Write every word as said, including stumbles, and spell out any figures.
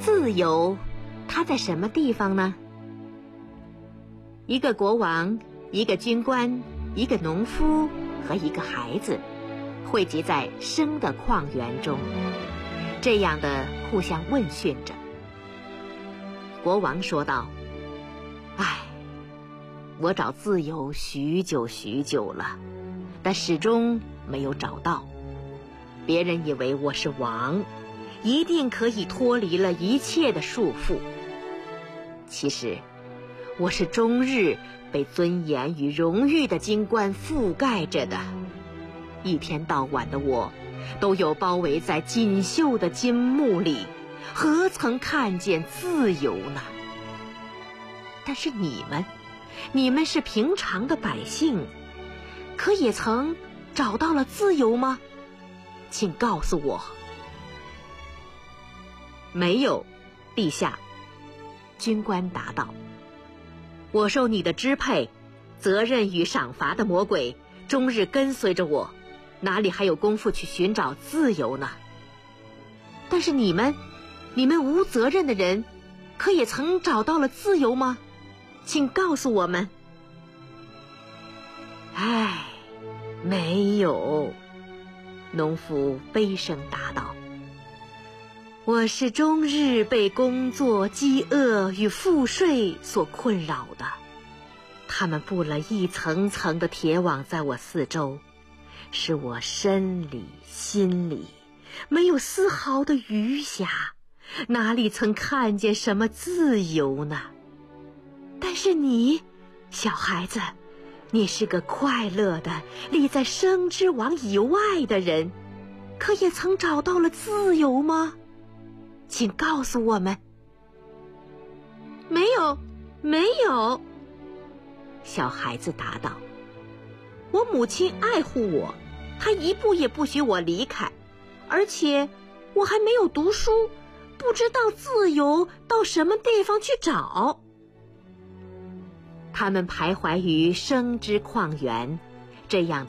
自由，它在什么地方呢？一个国王，一个军官，一个农夫和一个孩子汇集在生的矿园中，这样的互相问讯着。国王说道：唉，我找自由许久许久了，但始终没有找到。别人以为我是王，一定可以脱离了一切的束缚。其实我是终日被尊严与荣誉的金冠覆盖着的，一天到晚的我都有包围在锦绣的金幕里，何曾看见自由呢？但是你们你们是平常的百姓，可也曾找到了自由吗？请告诉我。没有，陛下。军官答道：我受你的支配，责任与赏罚的魔鬼终日跟随着我，哪里还有功夫去寻找自由呢？但是你们你们无责任的人，可也曾找到了自由吗？请告诉我们。唉，没有。农夫悲声答道：我是终日被工作、饥饿与赋税所困扰的，他们布了一层层的铁网在我四周，使我身里心里没有丝毫的余暇，哪里曾看见什么自由呢？但是你，小孩子，你是个快乐的立在生之网以外的人，可也曾找到了自由吗？请告诉我们。没有，没有。小孩子答道：我母亲爱护我，她一步也不许我离开，而且我还没有读书，不知道自由到什么地方去找。他们徘徊于生之矿园，这样